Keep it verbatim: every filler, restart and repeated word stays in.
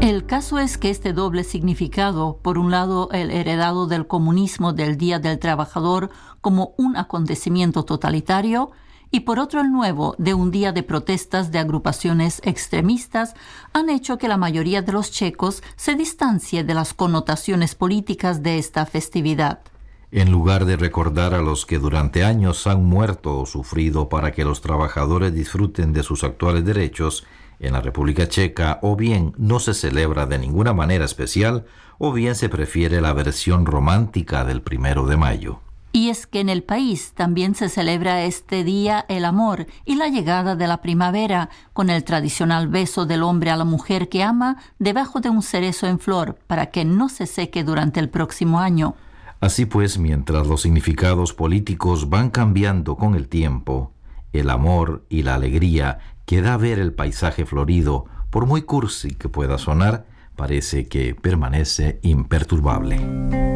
El caso es que este doble significado, por un lado el heredado del comunismo del Día del Trabajador como un acontecimiento totalitario, y por otro el nuevo de un día de protestas de agrupaciones extremistas, han hecho que la mayoría de los checos se distancie de las connotaciones políticas de esta festividad. En lugar de recordar a los que durante años han muerto o sufrido para que los trabajadores disfruten de sus actuales derechos, en la República Checa o bien no se celebra de ninguna manera especial o bien se prefiere la versión romántica del primero de mayo. Y es que en el país también se celebra este día el amor y la llegada de la primavera, con el tradicional beso del hombre a la mujer que ama debajo de un cerezo en flor para que no se seque durante el próximo año. Así pues, mientras los significados políticos van cambiando con el tiempo, el amor y la alegría que da ver el paisaje florido, por muy cursi que pueda sonar, parece que permanece imperturbable.